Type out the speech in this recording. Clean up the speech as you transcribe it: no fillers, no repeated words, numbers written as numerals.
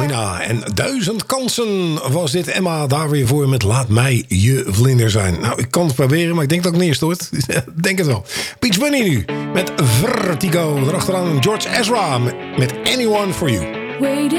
Sabrina en 1000 kansen was dit. Emma daar weer voor met Laat mij je vlinder zijn. Nou, ik kan het proberen, maar ik denk dat ik het niet stoort. Denk het wel. Peach Bunny nu met Vertigo. Erachteraan George Ezra met Anyone for You.